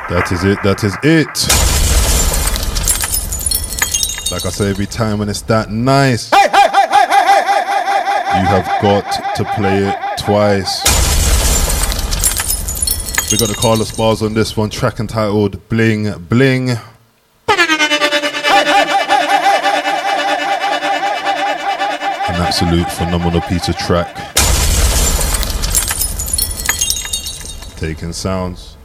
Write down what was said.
That is it, that is it. Like I say every time when it's that nice, you have got to play it twice. We got the Carlos Bars on this one, track entitled Bling Bling. An absolute phenomenal piece of track. Taking sounds.